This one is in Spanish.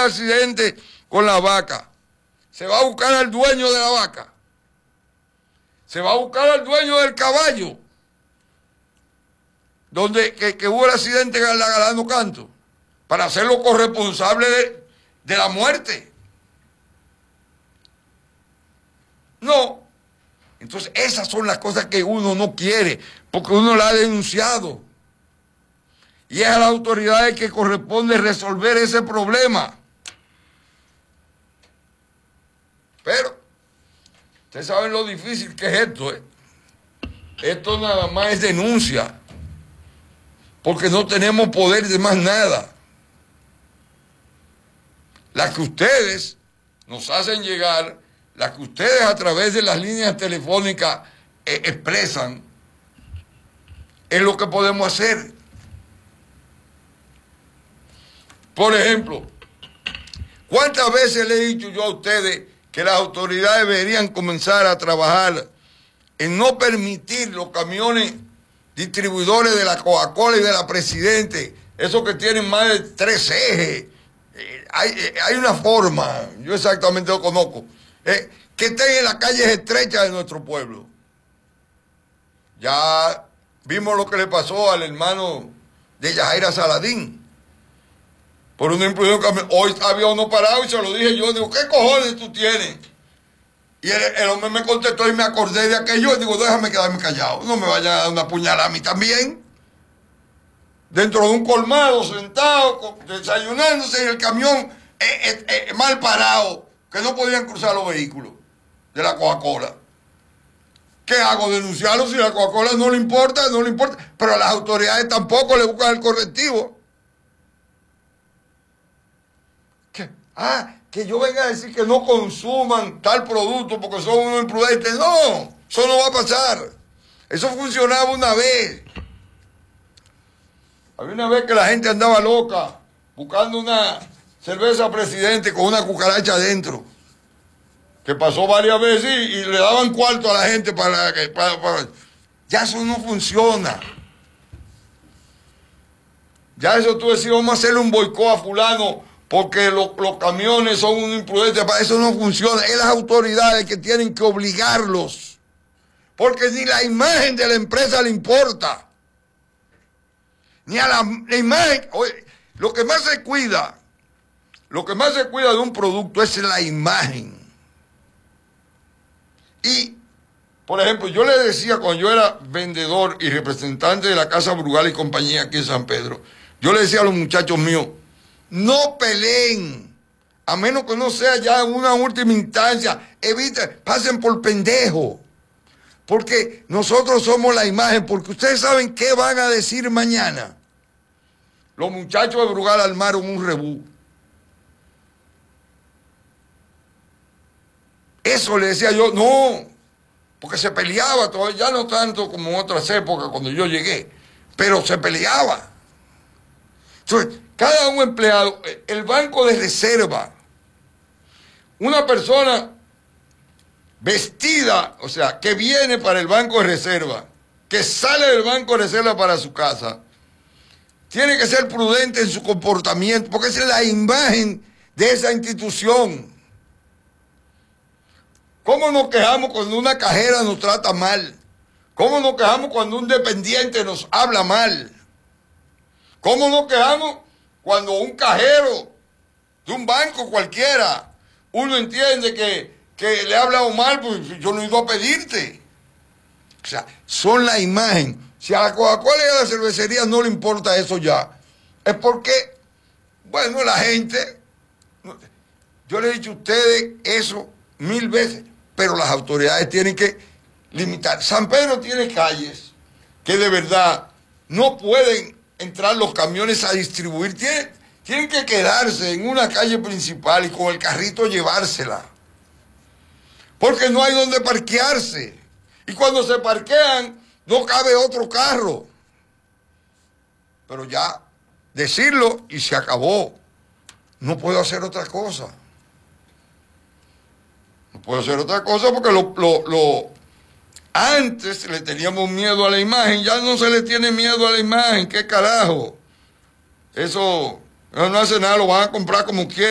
accidente con la vaca, se va a buscar al dueño de la vaca, se va a buscar al dueño del caballo, donde que hubo el accidente en la Galano Canto, para hacerlo corresponsable de la muerte. No. Entonces esas son las cosas que uno no quiere, porque uno la ha denunciado. Y es a las autoridades que corresponde resolver ese problema. Pero, ustedes saben lo difícil que es esto, ¿eh? Esto nada más es denuncia, porque no tenemos poder de más nada. Las que ustedes nos hacen llegar, las que ustedes a través de las líneas telefónicas expresan, es lo que podemos hacer. Por ejemplo, ¿cuántas veces le he dicho yo a ustedes que las autoridades deberían comenzar a trabajar en no permitir los camiones distribuidores de la Coca-Cola y de la Presidente, esos que tienen más de 3 ejes? Hay una forma, yo exactamente lo conozco, que estén en las calles estrechas de nuestro pueblo. Ya vimos lo que le pasó al hermano de Yajaira Saladín. Por un imprudencia, hoy había uno parado y se lo dije yo, digo, ¿qué cojones tú tienes? Y el hombre me contestó y me acordé de aquello y digo, déjame quedarme callado, no me vaya a dar una puñalada a mí también. Dentro de un colmado, sentado, desayunándose en el camión mal parado, que no podían cruzar los vehículos de la Coca-Cola. ¿Qué hago? ¿Denunciarlo si la Coca-Cola no le importa? No le importa, pero a las autoridades tampoco le buscan el correctivo. Que yo venga a decir que no consuman tal producto porque son unos imprudentes. No, eso no va a pasar. Eso funcionaba una vez. Había una vez que la gente andaba loca buscando una cerveza Presidente con una cucaracha adentro, que pasó varias veces y le daban cuarto a la gente para... Ya eso no funciona. Ya eso tú decís, vamos a hacerle un boicot a fulano porque los camiones son un imprudente. Para eso no funciona. Es las autoridades que tienen que obligarlos, porque ni la imagen de la empresa le importa. Ni a la imagen. Oye, lo que más se cuida de un producto es la imagen. Y, por ejemplo, yo le decía cuando yo era vendedor y representante de la Casa Brugal y compañía aquí en San Pedro, yo le decía a los muchachos míos, no peleen, a menos que no sea ya en una última instancia, eviten, pasen por pendejo, porque nosotros somos la imagen, porque ustedes saben qué van a decir mañana. Los muchachos de Brugal armaron un rebú. Eso le decía yo, no, porque se peleaba, todavía ya no tanto como en otras épocas cuando yo llegué, pero se peleaba. Entonces, cada un empleado, el banco de reserva, una persona vestida, o sea, que viene para el banco de reserva, que sale del banco de reserva para su casa, tiene que ser prudente en su comportamiento, porque esa es la imagen de esa institución. ¿Cómo nos quejamos cuando una cajera nos trata mal? ¿Cómo nos quejamos cuando un dependiente nos habla mal? ¿Cómo nos quejamos cuando un cajero de un banco cualquiera, uno entiende que le ha hablado mal, pues yo no he ido a pedirte? O sea, son la imagen. Si a la Coca-Cola y a la cervecería no le importa eso ya, es porque, bueno, la gente, yo le he dicho a ustedes eso 1000 veces, pero las autoridades tienen que limitar. San Pedro tiene calles que de verdad no pueden entrar los camiones a distribuir, tienen que quedarse en una calle principal y con el carrito llevársela, porque no hay donde parquearse, y cuando se parquean no cabe otro carro. Pero ya decirlo y se acabó. No puedo hacer otra cosa. No puedo hacer otra cosa porque antes le teníamos miedo a la imagen, ya no se le tiene miedo a la imagen. ¿Qué carajo? Eso no hace nada, lo van a comprar como quieran.